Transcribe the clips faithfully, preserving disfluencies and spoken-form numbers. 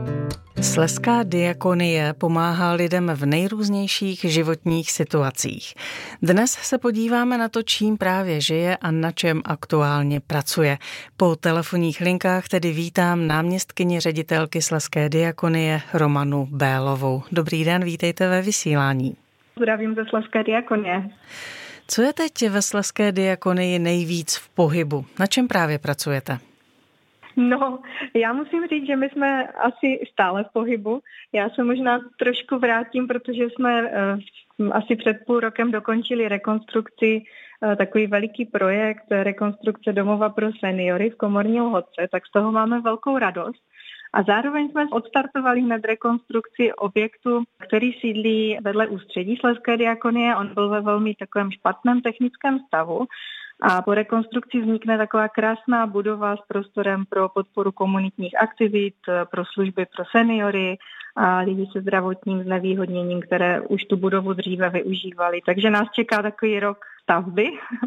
Slezská diakonie pomáhá lidem v nejrůznějších životních situacích. Dnes se podíváme na to, čím právě žije a na čem aktuálně pracuje. Po telefonních linkách tedy vítám náměstkyni ředitelky Slezské diakonie Romanu Bélovou. Dobrý den, vítejte ve vysílání. Zdravím ze Slezské diakonie. Co je teď ve Slezské diakonii nejvíc v pohybu? Na čem právě pracujete? No, já musím říct, že my jsme asi stále v pohybu. Já se možná trošku vrátím, protože jsme uh, asi před půl rokem dokončili rekonstrukci, uh, takový veliký projekt rekonstrukce domova pro seniory v Komorní Lhotce, tak z toho máme velkou radost. A zároveň jsme odstartovali hned rekonstrukci objektu, který sídlí vedle ústředí Slezské diakonie. On byl ve velmi takovém špatném technickém stavu. A po rekonstrukci vznikne taková krásná budova s prostorem pro podporu komunitních aktivit, pro služby pro seniory a lidi se zdravotním znevýhodněním, které už tu budovu dříve využívali. Takže nás čeká takový rok stavby.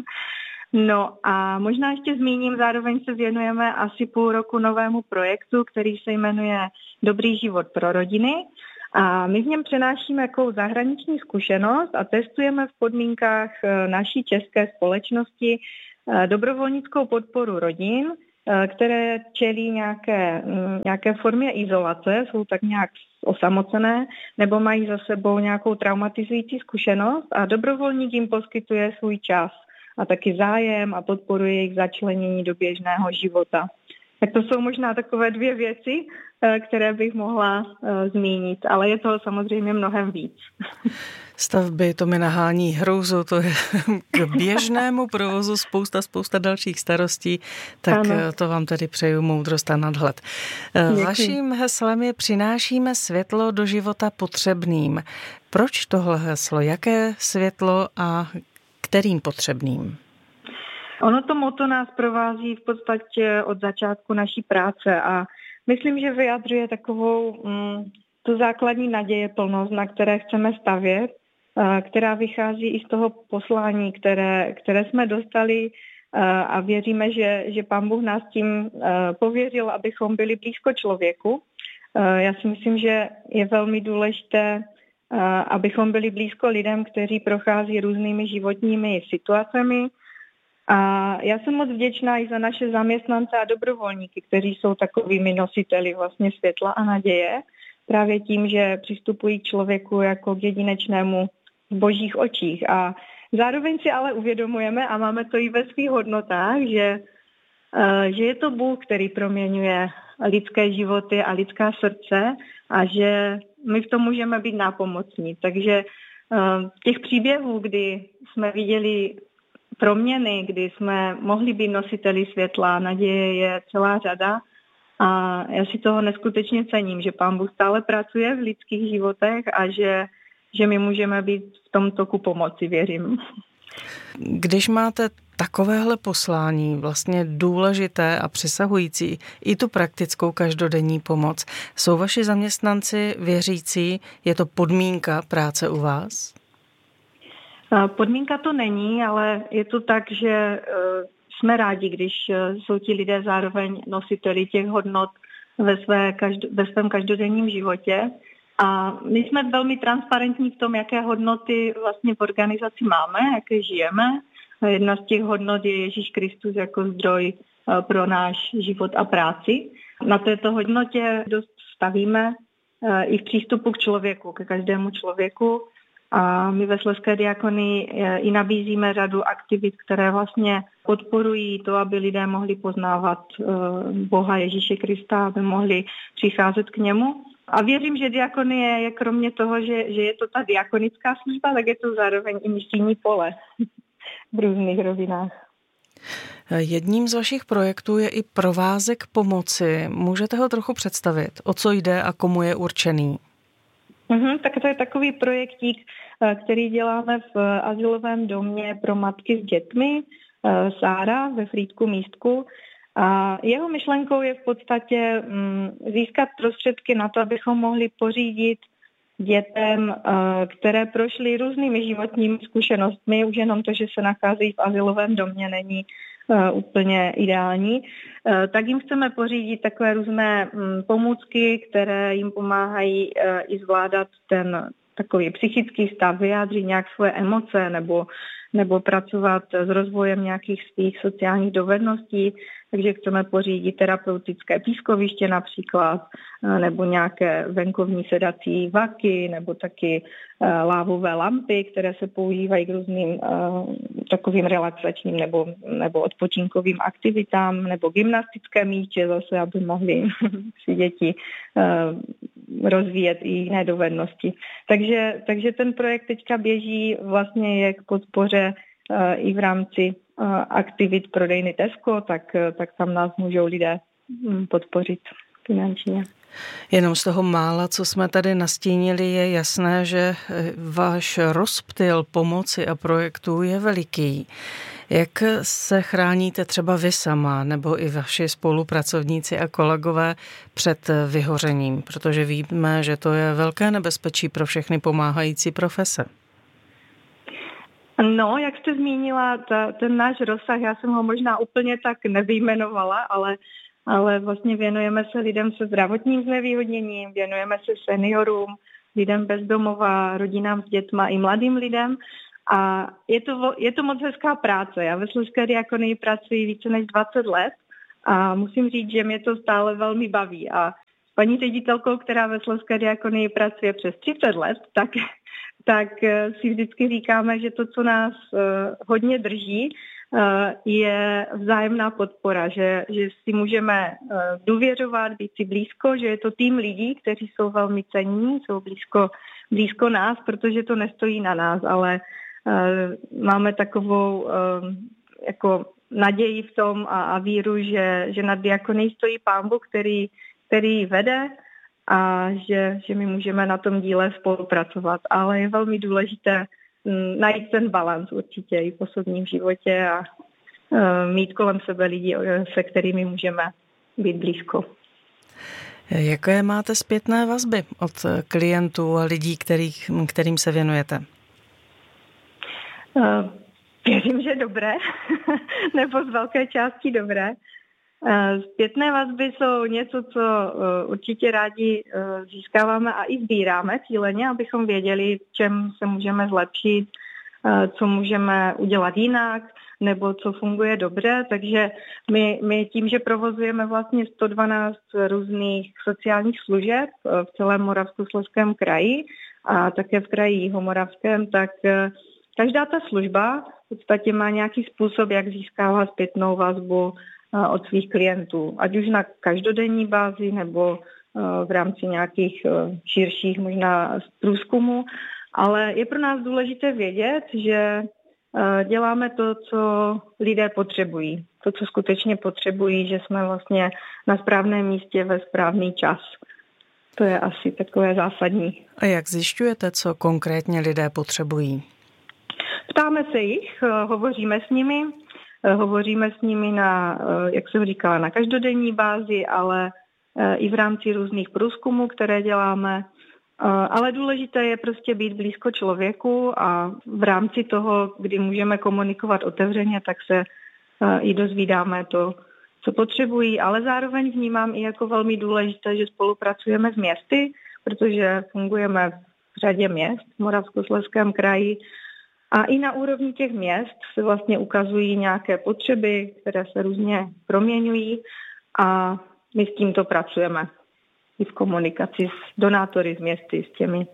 No a možná ještě zmíním, zároveň se věnujeme asi půl roku novému projektu, který se jmenuje Dobrý život pro rodiny. A my v něm přenášíme jakou zahraniční zkušenost a testujeme v podmínkách naší české společnosti dobrovolnickou podporu rodin, které čelí nějaké, nějaké formě izolace, jsou tak nějak osamocené nebo mají za sebou nějakou traumatizující zkušenost a dobrovolník jim poskytuje svůj čas a taky zájem a podporuje jejich začlenění do běžného života. Tak to jsou možná takové dvě věci, které bych mohla uh, zmínit, ale je toho samozřejmě mnohem víc. Stavby, to mi nahání hrůzu, to je k běžnému provozu spousta, spousta dalších starostí, tak ano. To vám tedy přeju moudrost a nadhled. Děkuji. Vaším heslem je přinášíme světlo do života potřebným. Proč tohle heslo? Jaké světlo a kterým potřebným? Ono to motto nás provází v podstatě od začátku naší práce a myslím, že vyjadřuje takovou mm, tu základní nadějeplnost, na které chceme stavět, a, která vychází i z toho poslání, které, které jsme dostali a, a věříme, že, že Pán Bůh nás tím a, pověřil, abychom byli blízko člověku. A, já si myslím, že je velmi důležité, a, abychom byli blízko lidem, kteří prochází různými životními situacemi. A já jsem moc vděčná i za naše zaměstnance a dobrovolníky, kteří jsou takovými nositeli vlastně světla a naděje, právě tím, že přistupují k člověku jako k jedinečnému v božích očích. A zároveň si ale uvědomujeme, a máme to i ve svých hodnotách, že, že je to Bůh, který proměňuje lidské životy a lidská srdce a že my v tom můžeme být nápomocní. Takže těch příběhů, kdy jsme viděli proměny, kdy jsme mohli být nositeli světla, naděje je celá řada a já si toho neskutečně cením, že Pán Bůh stále pracuje v lidských životech a že, že my můžeme být v tom toku pomoci, věřím. Když máte takovéhle poslání, vlastně důležité a přesahující i tu praktickou každodenní pomoc, jsou vaši zaměstnanci věřící? Je to podmínka práce u vás? Podmínka to není, ale je to tak, že jsme rádi, když jsou ti lidé zároveň nositeli těch hodnot ve, své, ve svém každodenním životě. A my jsme velmi transparentní v tom, jaké hodnoty vlastně v organizaci máme, jaké žijeme. Jedna z těch hodnot je Ježíš Kristus jako zdroj pro náš život a práci. Na této hodnotě dost stavíme i v přístupu k člověku, ke každému člověku. A my ve Slezské diakonii i nabízíme řadu aktivit, které vlastně podporují to, aby lidé mohli poznávat Boha Ježíše Krista, aby mohli přicházet k němu. A věřím, že diakonie je kromě toho, že, že je to ta diakonická služba, tak je to zároveň i misijní pole v různých rovinách. Jedním z vašich projektů je i provázek pomoci. Můžete ho trochu představit? O co jde a komu je určený? Uhum, tak to je takový projektík, který děláme v azylovém domě pro matky s dětmi, Sára ve Frýdku Místku. A jeho myšlenkou je v podstatě získat prostředky na to, abychom mohli pořídit dětem, které prošly různými životními zkušenostmi. Už jenom to, že se nacházejí v azylovém domě, není úplně ideální, tak jim chceme pořídit takové různé pomůcky, které jim pomáhají i zvládat ten takový psychický stav, vyjádřit nějak svoje emoce nebo, nebo pracovat s rozvojem nějakých svých sociálních dovedností. Takže chceme pořídit terapeutické pískoviště například, nebo nějaké venkovní sedací vaky, nebo taky lávové lampy, které se používají k různým uh, takovým relaxačním nebo, nebo odpočinkovým aktivitám, nebo gymnastické míče zase, aby mohly si děti uh, rozvíjet i jiné dovednosti. Takže, takže ten projekt teďka běží, vlastně je k podpoře uh, i v rámci aktivit prodejny Tesco, tak, tak tam nás můžou lidé podpořit finančně. Jenom z toho mála, co jsme tady nastínili, je jasné, že váš rozptyl pomoci a projektů je veliký. Jak se chráníte třeba vy sama nebo i vaši spolupracovníci a kolegové před vyhořením? Protože víme, že to je velké nebezpečí pro všechny pomáhající profese. No, jak jste zmínila, ta, ten náš rozsah, já jsem ho možná úplně tak nevyjmenovala, ale, ale vlastně věnujeme se lidem se zdravotním znevýhodněním, věnujeme se seniorům, lidem bez domova, rodinám s dětma i mladým lidem. A je to, je to moc hezká práce. Já ve Slezské diakonii pracuji více než dvacet let a musím říct, že mě to stále velmi baví. A s paní ředitelkou, která ve Slezské diakonii pracuje přes třicet let, tak... tak si vždycky říkáme, že to, co nás hodně drží, je vzájemná podpora, že, že si můžeme důvěřovat, být si blízko, že je to tým lidí, kteří jsou velmi cenní, jsou blízko, blízko nás, protože to nestojí na nás, ale máme takovou jako naději v tom a, a víru, že, že nad diakonií stojí Pán Bůh, který, který vede, a že, že my můžeme na tom díle spolupracovat. Ale je velmi důležité m, najít ten balans určitě i v osobním životě a e, mít kolem sebe lidi, se kterými můžeme být blízko. Jaké máte zpětné vazby od klientů a lidí, kterých, kterým se věnujete? E, věřím, že dobré, nebo z velké části dobré. Zpětné vazby jsou něco, co určitě rádi získáváme a i sbíráme cíleně, abychom věděli, v čem se můžeme zlepšit, co můžeme udělat jinak, nebo co funguje dobře. Takže my, my tím, že provozujeme vlastně sto dvanáct různých sociálních služeb v celém Moravskoslezském kraji a také v kraji Jihomoravském, tak každá ta služba v podstatě má nějaký způsob, jak získává zpětnou vazbu od svých klientů, ať už na každodenní bázi nebo v rámci nějakých širších možná průzkumů, ale je pro nás důležité vědět, že děláme to, co lidé potřebují, to, co skutečně potřebují, že jsme vlastně na správném místě ve správný čas. To je asi takové zásadní. A jak zjišťujete, co konkrétně lidé potřebují? Ptáme se jich, hovoříme s nimi, Hovoříme s nimi na, jak jsem říkala, na každodenní bázi, ale i v rámci různých průzkumů, které děláme. Ale důležité je prostě být blízko člověku a v rámci toho, kdy můžeme komunikovat otevřeně, tak se i dozvídáme to, co potřebují. Ale zároveň vnímám i jako velmi důležité, že spolupracujeme s městy, protože fungujeme v řadě měst v Moravskoslezském kraji. A i na úrovni těch měst se vlastně ukazují nějaké potřeby, které se různě proměňují a my s tímto pracujeme i v komunikaci s donátory z městy, s těmi,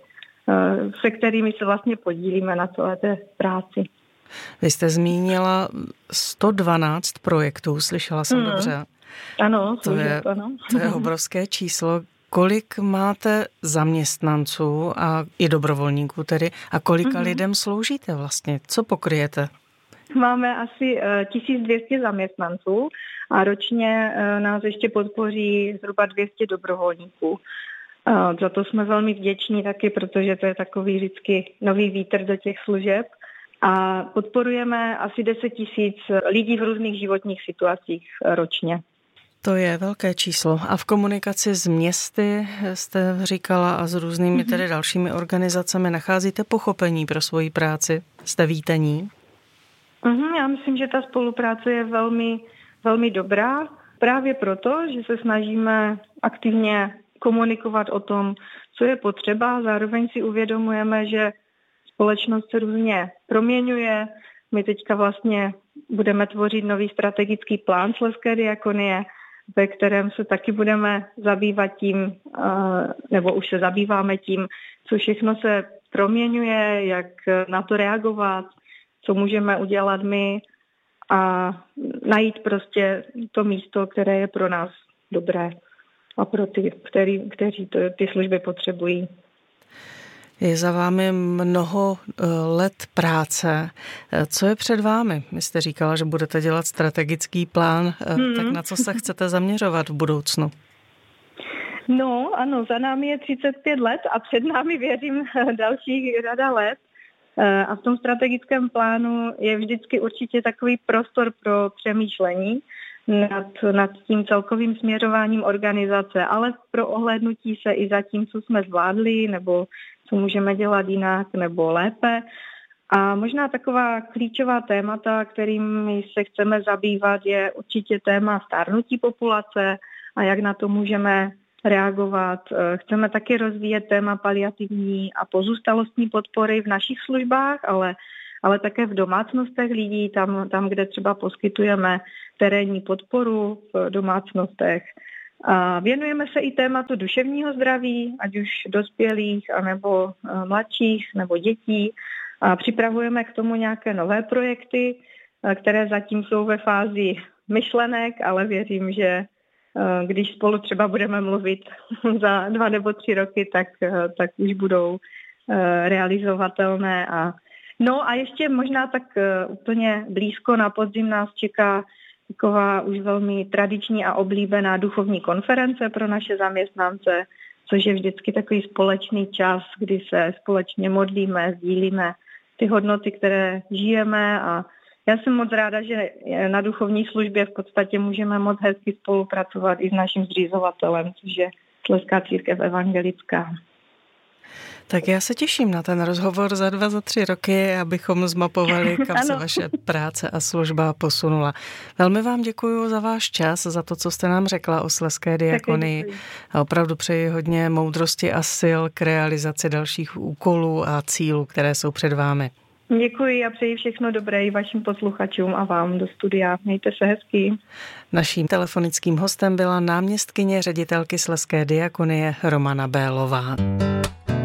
se kterými se vlastně podílíme na celé té práci. Vy jste zmínila sto dvanáct projektů, slyšela jsem hmm. dobře. Ano, to je, ano. To je obrovské číslo. Kolik máte zaměstnanců a i dobrovolníků tedy a kolika mm-hmm. lidem sloužíte vlastně? Co pokryjete? Máme asi tisíc dvě stě zaměstnanců a ročně nás ještě podpoří zhruba dvě stě dobrovolníků. Za to jsme velmi vděční taky, protože to je takový vždycky nový vítr do těch služeb. A podporujeme asi deset tisíc lidí v různých životních situacích ročně. To je velké číslo. A v komunikaci s městy jste říkala a s různými tedy dalšími organizacemi nacházíte pochopení pro svoji práci? Jste vítaní? Uhum, já myslím, že ta spolupráce je velmi, velmi dobrá. Právě proto, že se snažíme aktivně komunikovat o tom, co je potřeba. Zároveň si uvědomujeme, že společnost se různě proměňuje. My teďka vlastně budeme tvořit nový strategický plán Slezské diakonie, ve kterém se taky budeme zabývat tím, nebo už se zabýváme tím, co všechno se proměňuje, jak na to reagovat, co můžeme udělat my a najít prostě to místo, které je pro nás dobré a pro ty, který, kteří to, ty služby potřebují. Je za vámi mnoho let práce. Co je před vámi? Vy jste říkala, že budete dělat strategický plán, hmm. tak na co se chcete zaměřovat v budoucnu? No ano, za námi je třicet pět let a před námi, věřím, dalších řada let. A v tom strategickém plánu je vždycky určitě takový prostor pro přemýšlení nad, nad tím celkovým směřováním organizace, ale pro ohlédnutí se i za tím, co jsme zvládli, nebo co můžeme dělat jinak nebo lépe. A možná taková klíčová témata, kterými se chceme zabývat, je určitě téma stárnutí populace a jak na to můžeme reagovat. Chceme taky rozvíjet téma paliativní a pozůstalostní podpory v našich službách, ale, ale také v domácnostech lidí, tam, tam, kde třeba poskytujeme terénní podporu v domácnostech. A věnujeme se i tématu duševního zdraví, ať už dospělých, anebo mladších, nebo dětí. A připravujeme k tomu nějaké nové projekty, které zatím jsou ve fázi myšlenek, ale věřím, že když spolu třeba budeme mluvit za dva nebo tři roky, tak, tak už budou realizovatelné. A no a ještě možná tak úplně blízko na podzim nás čeká taková už velmi tradiční a oblíbená duchovní konference pro naše zaměstnance, což je vždycky takový společný čas, kdy se společně modlíme, sdílíme ty hodnoty, které žijeme, a já jsem moc ráda, že na duchovní službě v podstatě můžeme moc hezky spolupracovat i s naším zřizovatelem, což je Slezská církev evangelická. Tak já se těším na ten rozhovor za dva, za tři roky, abychom zmapovali, kam se vaše práce a služba posunula. Velmi vám děkuji za váš čas, za to, co jste nám řekla o Slezské diakonii. A opravdu přeji hodně moudrosti a sil k realizaci dalších úkolů a cílů, které jsou před vámi. Děkuji a přeji všechno dobré i vašim posluchačům a vám do studia. Mějte se hezky. Naším telefonickým hostem byla náměstkyně ředitelky Slezské diakonie Romana Bélová.